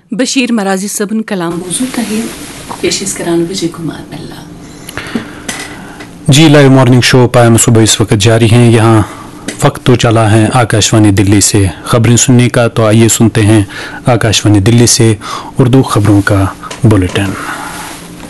बशीर मराजी सबन कलाम मौजूद है पेशेस करान विजय कुमार मिल्ला। जी लाइव मॉर्निंग शो पायम सुबह इस वक्त जारी हैं। यहाँ वक्त तो चला है आकाशवाणी दिल्ली से खबरें सुनने का, तो आइए सुनते हैं आकाशवाणी दिल्ली से उर्दू खबरों का बुलेटिन।